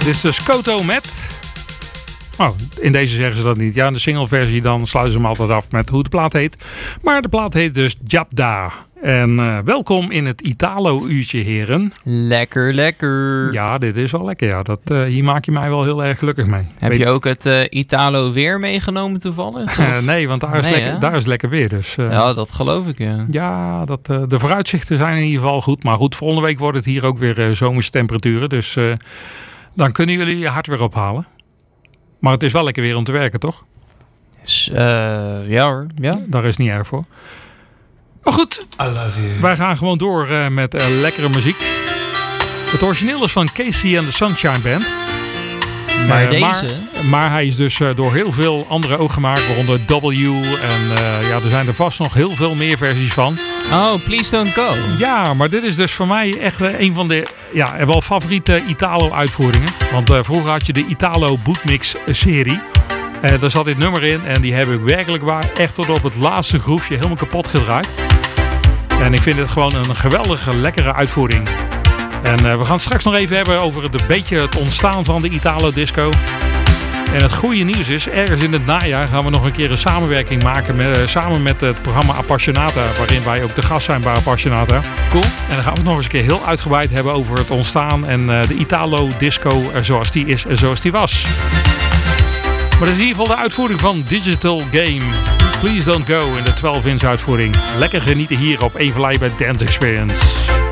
is de Scoto met... Oh, in deze zeggen ze dat niet. Ja, in de singleversie dan sluiten ze hem altijd af met hoe de plaat heet. Maar de plaat heet dus Jabda. En welkom in het Italo-uurtje, heren. Lekker, lekker. Ja, dit is wel lekker. Ja. Hier maak je mij wel heel erg gelukkig mee. Heb je ook het Italo weer meegenomen toevallig? Nee, want daar is lekker weer. Dus, ja, dat geloof ik, ja. Ja, de vooruitzichten zijn in ieder geval goed. Maar goed, volgende week wordt het hier ook weer zomerse temperaturen. Dus dan kunnen jullie je hart weer ophalen. Maar het is wel lekker weer om te werken, toch? Ja hoor, ja. Daar is niet erg voor. Maar goed, wij gaan gewoon door met lekkere muziek. Het origineel is van Casey and the Sunshine Band. Maar hij is dus door heel veel anderen ook gemaakt, waaronder W. En er zijn er vast nog heel veel meer versies van. Oh, Please Don't Go. Ja, maar dit is dus voor mij echt een van de wel favoriete Italo-uitvoeringen. Want vroeger had je de Italo Bootmix-serie. Daar zat dit nummer in en die heb ik werkelijk waar echt tot op het laatste groefje helemaal kapot gedraaid. En ik vind het gewoon een geweldige, lekkere uitvoering. En we gaan het straks nog even hebben over het ontstaan van de Italo-disco. En het goede nieuws is, ergens in het najaar gaan we nog een keer een samenwerking maken samen met het programma Appassionata, waarin wij ook de gast zijn bij Appassionata. Cool. En dan gaan we het nog eens een keer heel uitgebreid hebben over het ontstaan en de Italo-disco zoals die is en zoals die was. Maar dat is in ieder geval de uitvoering van Digital Game. Please Don't Go in de 12-inch uitvoering. Lekker genieten hier op Evenlei bij Dance Experience.